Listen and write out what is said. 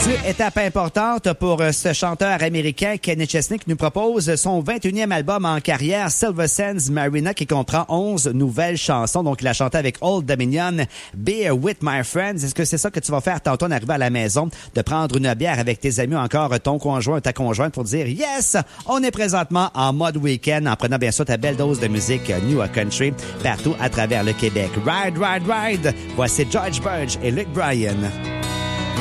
Étape importante pour ce chanteur américain Kenny Chesney qui nous propose son 21e album en carrière, Silver Sands Marina, qui comprend 11 nouvelles chansons. Donc, il a chanté avec Old Dominion, Beer with My Friends. Est-ce que c'est ça que tu vas faire tantôt en arrivant à la maison, de prendre une bière avec tes amis ou encore ton conjoint ou ta conjointe pour dire « Yes! On est présentement en mode week-end » en prenant bien sûr ta belle dose de musique New Country partout à travers le Québec. Ride, ride, ride! Voici George Burge et Luke Bryan.